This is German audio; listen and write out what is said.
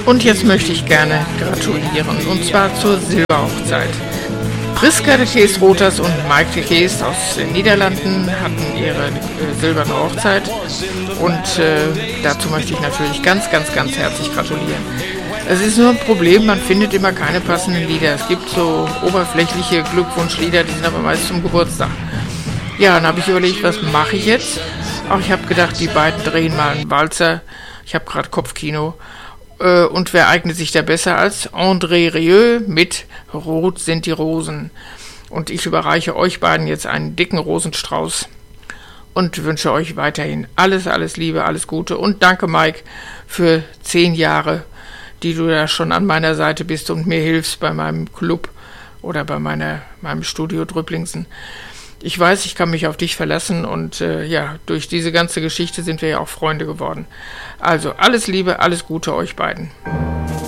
Und jetzt möchte ich gerne gratulieren, und zwar zur Silberhochzeit. Priska de Kees Rothers und Mike de Kees aus den Niederlanden hatten ihre silberne Hochzeit und dazu möchte ich natürlich ganz, ganz, ganz herzlich gratulieren. Es ist nur ein Problem, man findet immer keine passenden Lieder. Es gibt so oberflächliche Glückwunschlieder, die sind aber meist zum Geburtstag. Ja, dann habe ich überlegt, was mache ich jetzt? Auch ich habe gedacht, die beiden drehen mal einen Walzer. Ich habe gerade Kopfkino. Und wer eignet sich da besser als André Rieu mit Rot sind die Rosen. Und ich überreiche euch beiden jetzt einen dicken Rosenstrauß und wünsche euch weiterhin alles, alles Liebe, alles Gute. Und danke, Mike, für 10 Jahre, die du da schon an meiner Seite bist und mir hilfst bei meinem Club oder bei meinem Studio Drüpplingsen. Ich weiß, ich kann mich auf dich verlassen und durch diese ganze Geschichte sind wir ja auch Freunde geworden. Also alles Liebe, alles Gute euch beiden.